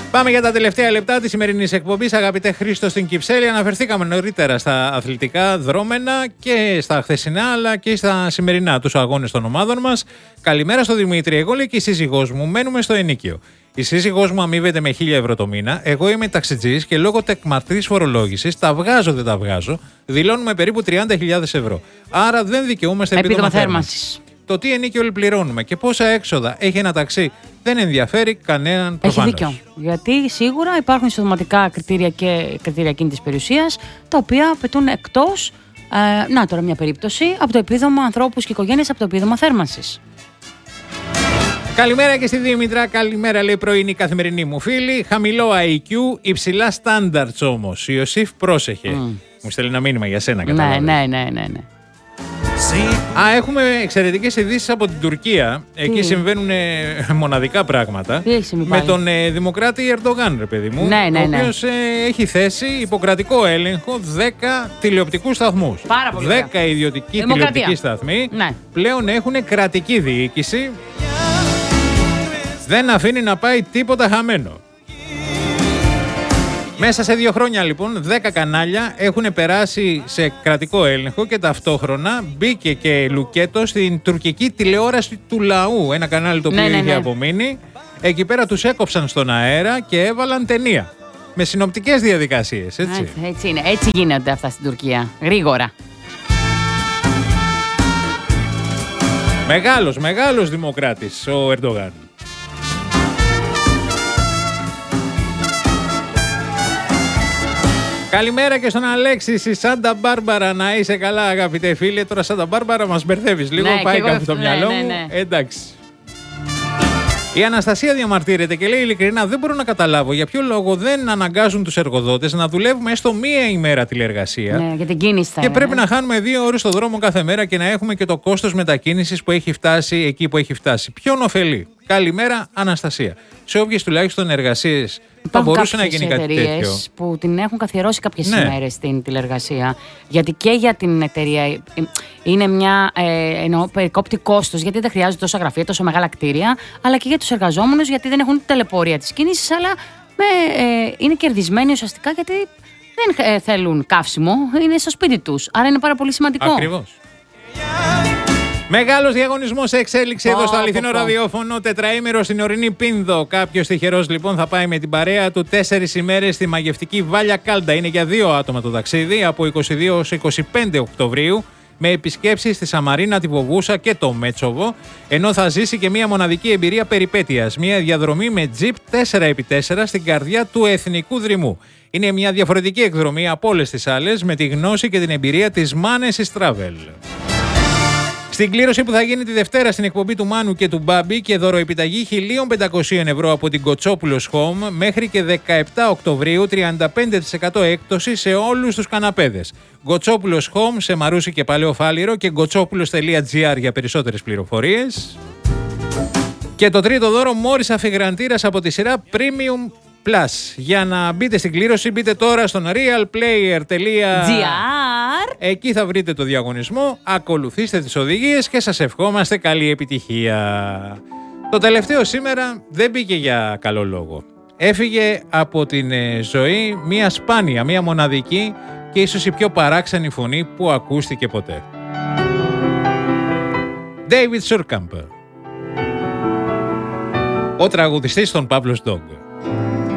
Πάμε για τα τελευταία λεπτά της σημερινής εκπομπής. Αγαπητέ Χρήστο, στην Κυψέλη αναφερθήκαμε νωρίτερα στα αθλητικά δρόμενα και στα χθεσινά αλλά και στα σημερινά τους αγώνες των ομάδων μας. Καλημέρα στο Δημήτρη. Εγώ, λέει, και η σύζυγός μου μένουμε στο ενοίκιο. Η σύζυγός μου αμείβεται με 1.000 ευρώ το μήνα. Εγώ είμαι ταξιτζής και λόγω τεκμαρτής φορολόγησης τα βγάζω, δεν τα βγάζω. Δηλώνουμε περίπου 30.000 ευρώ. Άρα δεν δικαιούμαστε επίδομα θέρμανσης. Το τι ενοίκιο πληρώνουμε και πόσα έξοδα έχει ένα ταξί δεν ενδιαφέρει κανέναν προφανώς. Έχει δίκιο. Γιατί σίγουρα υπάρχουν εισοδηματικά κριτήρια και κριτήρια κίνητης περιουσίας, τα οποία απαιτούν εκτός, να τώρα μια περίπτωση, από το επίδομα ανθρώπους και οικογένειες, από το επίδομα θέρμανσης. Καλημέρα και στη Δήμητρα. Καλημέρα, λέει, πρωινή καθημερινή μου φίλη. Χαμηλό IQ, υψηλά standards όμως. Ιωσήφ, πρόσεχε. Μου στέλνει ένα μήνυμα για σένα, κατάλαβες. Ναι. Έχουμε εξαιρετικές ειδήσεις από την Τουρκία. Εκεί συμβαίνουν μοναδικά πράγματα. Με τον Δημοκράτη Ερντογάν, ρε παιδί μου. Ναι. Ο οποίος έχει θέσει υποκρατικό έλεγχο 10 τηλεοπτικούς σταθμούς. 10 ιδιωτικοί τηλεοπτικοί σταθμοί πλέον έχουν κρατική διοίκηση. Δεν αφήνει να πάει τίποτα χαμένο. Μέσα σε 2 χρόνια λοιπόν 10 κανάλια έχουν περάσει σε κρατικό έλεγχο και ταυτόχρονα μπήκε και λουκέτο στην τουρκική τηλεόραση του λαού. Ένα κανάλι το οποίο είχε απομείνει. Εκεί πέρα τους έκοψαν στον αέρα και έβαλαν ταινία. Με συνοπτικές διαδικασίες, έτσι. Έτσι είναι. Έτσι γίνονται αυτά στην Τουρκία. Γρήγορα. Μεγάλος δημοκράτης ο Ερντογάν. Καλημέρα και στον Αλέξη στη Σάντα Μπάρμπαρα. Να είσαι καλά, αγαπητέ φίλε. Τώρα Σάντα Μπάρμπαρα μας μπερδεύεις λίγο. Πάει κάπου στο μυαλό μου. Εντάξει. Η Αναστασία διαμαρτύρεται και λέει ειλικρινά: δεν μπορώ να καταλάβω για ποιο λόγο δεν αναγκάζουν τους εργοδότες να δουλεύουμε έστω μία ημέρα τηλεργασία. Ναι, για την κίνηση και πρέπει να χάνουμε 2 ώρες στο δρόμο κάθε μέρα και να έχουμε και το κόστος μετακίνησης που έχει φτάσει εκεί που έχει φτάσει. Ποιον ωφελεί? Καλημέρα, Αναστασία. Σε όποιες τουλάχιστον εργασίες θα μπορούσε να γίνει κάτι τέτοιο. Που την έχουν καθιερώσει κάποιες ημέρες στην τηλεργασία. Γιατί και για την εταιρεία είναι μια. Περικόπτει κόστος, γιατί δεν χρειάζονται τόσα γραφεία, τόσο μεγάλα κτίρια. Αλλά και για τους εργαζόμενους, γιατί δεν έχουν τελεπορία της κίνησης. Αλλά είναι κερδισμένοι ουσιαστικά, γιατί δεν θέλουν καύσιμο, είναι στο σπίτι τους. Άρα είναι πάρα πολύ σημαντικό. Ακριβώς. Μεγάλος διαγωνισμός σε εξέλιξη εδώ στο αληθινό ραδιόφωνο. Τετραήμερο στην ορεινή Πίνδο. Κάποιος τυχερός λοιπόν θα πάει με την παρέα του 4 ημέρες στη μαγευτική Βάλια Κάλντα. Είναι για 2 άτομα το ταξίδι από 22 έως 25 Οκτωβρίου. Με επισκέψεις στη Σαμαρίνα, τη Βοβούσα και το Μέτσοβο. Ενώ θα ζήσει και μια μοναδική εμπειρία περιπέτειας. Μια διαδρομή με τζιπ 4x4 στην καρδιά του Εθνικού Δρυμού. Είναι μια διαφορετική εκδρομή από όλες τις άλλες με τη γνώση και την εμπειρία της Manesis Travel. Στην κλήρωση που θα γίνει τη Δευτέρα στην εκπομπή του Μάνου και του Μπάμπη και δωροεπιταγή 1.500 ευρώ από την Κοτσόπουλος Home μέχρι και 17 Οκτωβρίου 35% έκπτωση σε όλους τους καναπέδες. Κοτσόπουλος Home σε Μαρούσι και Παλαιό Φάληρο και κοτσόπουλος.gr για περισσότερες πληροφορίες. Και το τρίτο δώρο, Μόρις αφιγραντήρας από τη σειρά Premium Plus. Για να μπείτε στην κλήρωση μπείτε τώρα στον realplayer.gr. Εκεί θα βρείτε το διαγωνισμό, ακολουθήστε τις οδηγίες και σας ευχόμαστε καλή επιτυχία. Το τελευταίο σήμερα δεν μπήκε για καλό λόγο. Έφυγε από την ζωή μία σπάνια, μία μοναδική και ίσως η πιο παράξενη φωνή που ακούστηκε ποτέ. David Surkamp, ο τραγουδιστής των Pablo's Dog.